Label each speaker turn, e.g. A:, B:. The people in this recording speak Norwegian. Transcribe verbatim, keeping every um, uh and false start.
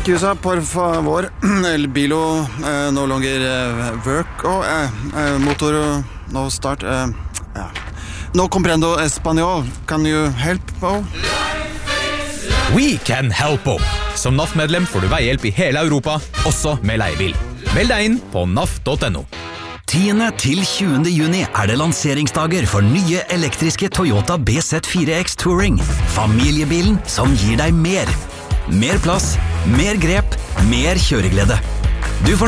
A: Excusa, por favor. El bilo eh, no longer eh, work. Oh, eh, eh, motor no start. Eh, ja. No comprendo español. Can you help? Oh?
B: We can help. Som N A F-medlem får du veihjelp i hele Europa, også med leiebil. Meld deg inn på N A F punktum no.
C: tiende til tjuende juni er det lanseringsdager for nye elektriske Toyota B Z fire X Touring. Familiebilen som gir deg mer. Mer plass, mer grep, mer kjøreglede. Du får